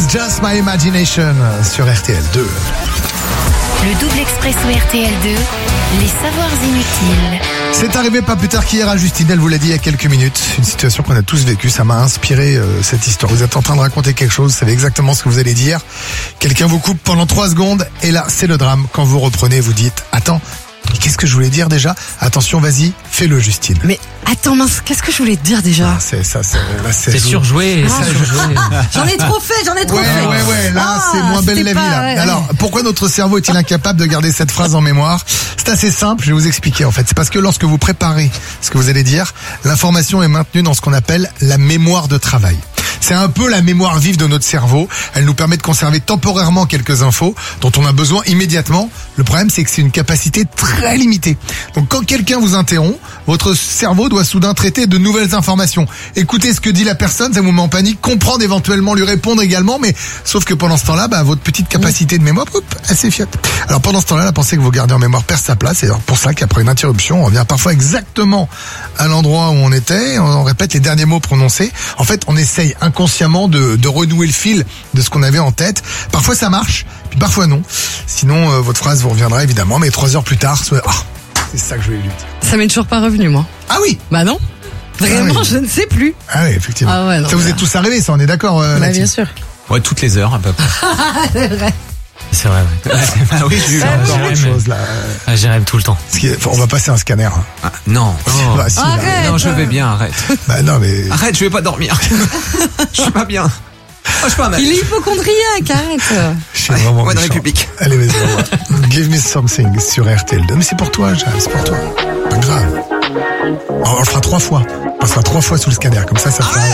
Just My Imagination sur RTL2. Le double expresso RTL2, les savoirs inutiles. C'est arrivé pas plus tard qu'hier à Justine, elle vous l'a dit il y a quelques minutes. Une situation qu'on a tous vécue, ça m'a inspiré cette histoire. Vous êtes en train de raconter quelque chose, vous savez exactement ce que vous allez dire. Quelqu'un vous coupe pendant 3 secondes et là, c'est le drame. Quand vous reprenez, vous dites « Attends, qu'est-ce que je voulais dire déjà ?» Attention, vas-y, fais-le Justine. Mais attends mince, qu'est-ce que je voulais te dire déjà? C'est surjoué. J'en ai trop fait. Ouais, là, c'est moins belle la vie, là. Ouais. Alors, pourquoi notre cerveau est-il incapable de garder cette phrase en mémoire? C'est assez simple, je vais vous expliquer, en fait. C'est parce que lorsque vous préparez ce que vous allez dire, l'information est maintenue dans ce qu'on appelle la mémoire de travail. C'est un peu la mémoire vive de notre cerveau. Elle nous permet de conserver temporairement quelques infos dont on a besoin immédiatement. Le problème, c'est que c'est une capacité très limitée. Donc, quand quelqu'un vous interrompt, votre cerveau doit soudain traiter de nouvelles informations. Écoutez ce que dit la personne, ça vous met en panique. Comprendre, éventuellement lui répondre également. Mais sauf que pendant ce temps-là, votre petite capacité de mémoire, elle s'effiote. Alors, pendant ce temps-là, la pensée que vous gardez en mémoire perd sa place. Et alors, pour ça qu'après une interruption, on revient parfois exactement à l'endroit où on était. On répète les derniers mots prononcés. En fait, on essaye inconsciemment de renouer le fil de ce qu'on avait en tête. Parfois ça marche, puis parfois non. Sinon, votre phrase vous reviendra évidemment, mais 3 heures plus tard, c'est ça que je voulais lui dire. Ça m'est toujours pas revenu, moi. Ah oui. Bah non. Vraiment, Ah oui. je ne sais plus. Ah oui, effectivement. Ah ouais, non, ça vous est tous arrivé, ça, on est d'accord, Bah, Mathilde? bien sûr. Ouais, toutes les heures à peu près. C'est vrai. C'est vrai, ouais. Bah oui, J'ai eu encore autre chose là. J'y rêve tout le temps. On va passer un scanner. Hein. Ah, non. Bah, si, là. Arrête. Non, je vais bien, arrête. Bah non, mais. Arrête, je vais pas dormir. Je suis pas bien. Oh, je suis pas mal. Il est hypochondriaque, arrête. Je suis vraiment Ouais, dans méchant. République. Allez, vas-y. Give me something sur RTL2. Mais c'est pour toi, Jal, c'est pour toi. Pas grave. On le fera 3 fois. On passera 3 fois sous le scanner. Comme ça fera